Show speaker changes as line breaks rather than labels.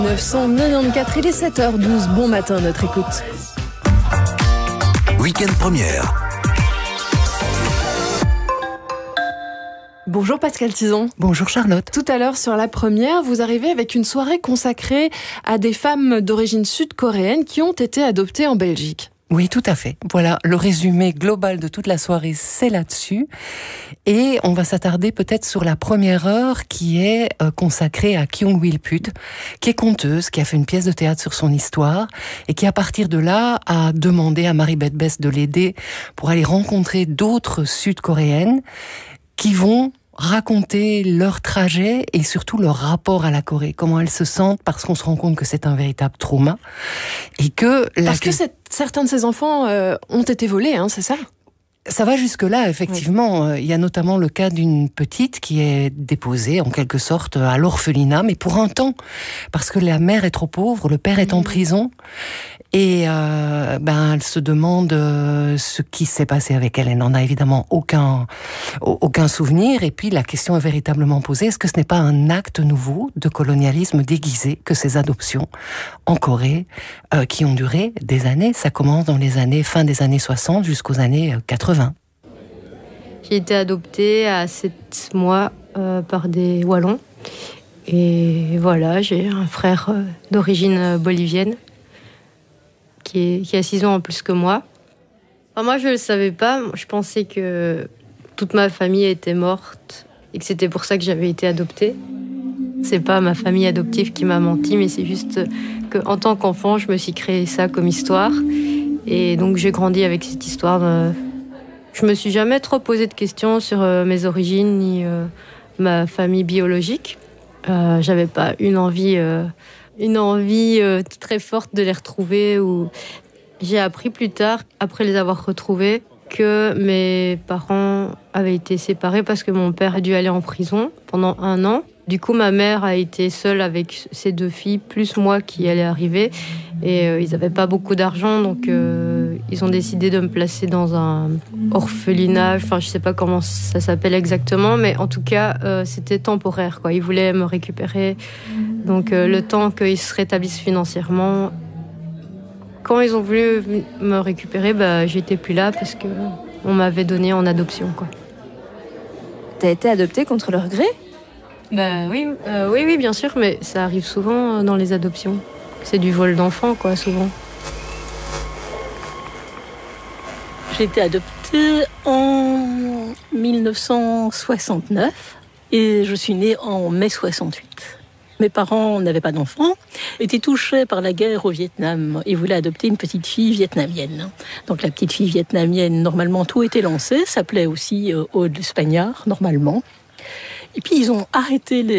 994, il est 7h12. Bon matin, notre écoute.
Week-end première.
Bonjour Pascal Tison.
Bonjour Charlotte.
Tout à l'heure sur la première, vous arrivez avec une soirée consacrée à des femmes d'origine sud-coréenne qui ont été adoptées en Belgique.
Oui, tout à fait. Voilà, le résumé global de toute la soirée, c'est là-dessus. Et on va s'attarder peut-être sur la première heure qui est consacrée à Kyung-wil Put, qui est conteuse, qui a fait une pièce de théâtre sur son histoire et qui, à partir de là, a demandé à Marie-Beth Bess de l'aider pour aller rencontrer d'autres sud-coréennes qui vont raconter leur trajet et surtout leur rapport à la Corée, comment elles se sentent, parce qu'on se rend compte que c'est un véritable trauma et que
certains de ces enfants ont été volés, hein, c'est ça ?
Ça va jusque-là, effectivement. Oui. Il y a notamment le cas d'une petite qui est déposée, en quelque sorte, à l'orphelinat, mais pour un temps, parce que la mère est trop pauvre, le père est en prison, et elle se demande ce qui s'est passé avec elle. Elle n'en a évidemment aucun souvenir, et puis la question est véritablement posée, est-ce que ce n'est pas un acte nouveau de colonialisme déguisé que ces adoptions en Corée, qui ont duré des années? Ça commence dans les fin des années 60 jusqu'aux années 80.
J'ai été adoptée à 7 mois par des Wallons. Et voilà, j'ai un frère d'origine bolivienne qui a 6 ans en plus que moi. Enfin, moi, je ne le savais pas. Je pensais que toute ma famille était morte et que c'était pour ça que j'avais été adoptée. C'est pas ma famille adoptive qui m'a menti, mais c'est juste qu'en tant qu'enfant, je me suis créé ça comme histoire. Et donc, j'ai grandi avec cette histoire. Je me suis jamais trop posé de questions sur mes origines ni ma famille biologique. J'avais pas une envie très forte de les retrouver. J'ai appris plus tard, après les avoir retrouvés, que mes parents avaient été séparés parce que mon père a dû aller en prison pendant 1 an. Du coup, ma mère a été seule avec ses 2 filles, plus moi qui allais arriver. Et ils n'avaient pas beaucoup d'argent, donc ils ont décidé de me placer dans un orphelinat. Enfin, je ne sais pas comment ça s'appelle exactement, mais en tout cas, c'était temporaire, quoi. Ils voulaient me récupérer. Donc, le temps qu'ils se rétablissent financièrement. Quand ils ont voulu me récupérer, j'étais plus là parce qu'on m'avait donné en adoption, quoi.
T'as été adoptée contre leur gré ?
Oui, bien sûr, mais ça arrive souvent dans les adoptions. C'est du vol d'enfants, quoi, souvent.
J'ai été adoptée en 1969 et je suis née en mai 68. Mes parents n'avaient pas d'enfants, étaient touchés par la guerre au Vietnam et voulaient adopter une petite fille vietnamienne. Donc la petite fille vietnamienne, normalement tout était lancé, s'appelait aussi Aude Spagnard, normalement. Et puis ils ont arrêté